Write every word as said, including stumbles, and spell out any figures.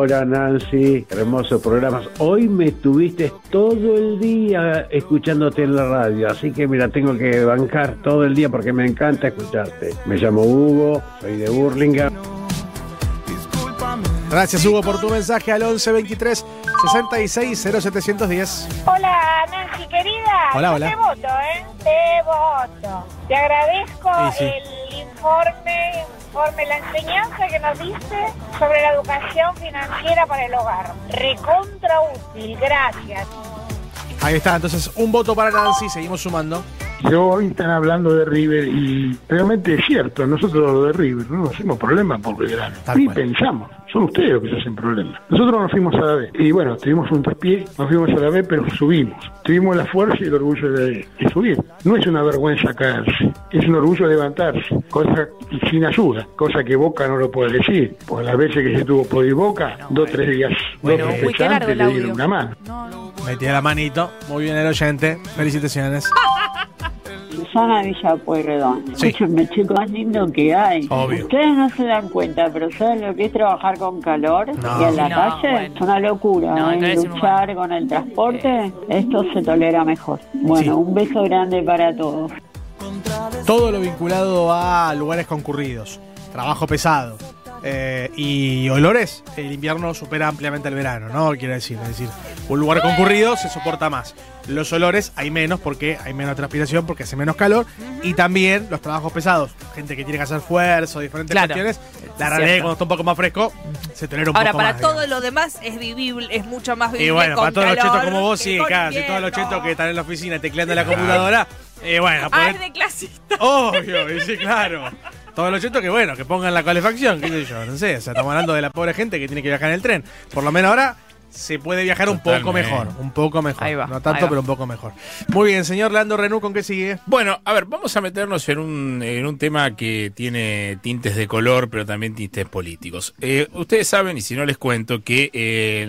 Hola Nancy, hermosos programas. Hoy me tuviste todo el día escuchándote en la radio, así que mira, tengo que bancar todo el día porque me encanta escucharte. Me llamo Hugo, soy de Burlingame. Gracias, Hugo, por tu mensaje al once veintitrés sesenta y seis cero setecientos diez. Hola, Nancy, querida. Hola, hola. Te voto, ¿eh? Te voto. Te agradezco Sí, sí. el informe, informe, la enseñanza que nos diste sobre la educación financiera para el hogar. Recontra útil, gracias. Ahí está, entonces un voto para Nancy, seguimos sumando. Yo hoy están hablando de River y realmente es cierto, nosotros los de River no nos hacemos problemas por Belgrano, Tal ni cual. pensamos, son ustedes los que se hacen problemas. Nosotros nos fuimos a la B y bueno, tuvimos un traspié, nos fuimos a la B pero subimos, tuvimos la fuerza y el orgullo de, de subir. No es una vergüenza caerse, es un orgullo de levantarse, cosa sin ayuda, cosa que Boca no lo puede decir, porque las veces que se tuvo por ir Boca, no, dos o tres días, Bueno, dos uy, tres qué fechas largo antes el le audio. dieron una mano. No, no. Metía la manito, muy bien el oyente, felicitaciones. Susana Villa Pueyrredón. Sí. Escúchenme, chicos, más lindo que hay. Obvio. Ustedes no se dan cuenta, pero ¿saben lo que es trabajar con calor No. y en la No, calle? bueno. Es una locura. No, ¿eh? entonces es Luchar con el transporte, esto se tolera mejor. Bueno, Sí. un beso grande para todos. Todo lo vinculado a lugares concurridos, trabajo pesado eh, y olores, el invierno supera ampliamente el verano, ¿no? Quiere decir, es decir, un lugar concurrido se soporta más. Los olores hay menos porque hay menos transpiración, porque hace menos calor. Y también los trabajos pesados, gente que tiene que hacer esfuerzo, diferentes Claro. cuestiones. La Es realidad es que cierto. cuando está un poco más fresco, se tolera un Ahora, poco para más. todo digamos. lo demás es vivible, es mucho más vivible. Y bueno, con para todos los calor chetos como vos, que sí, con claro, si todos los invierno. chetos que están en la oficina tecleando en la computadora, eh, bueno, Ah, podés- es de clasista. obvio, y sí, claro. Todos los chetos que, bueno, que pongan la calefacción, qué sé yo, no sé. O sea, estamos hablando de la pobre gente que tiene que viajar en el tren. Por lo menos ahora se puede viajar un poco Totalmente. mejor. Un poco mejor. Ahí va, no ahí tanto, va. pero un poco mejor. Muy bien, señor Leandro Renú, ¿con qué sigue? Bueno, a ver, vamos a meternos en un, en un tema que tiene tintes de color, pero también tintes políticos. Eh, ustedes saben, y si no les cuento, que eh,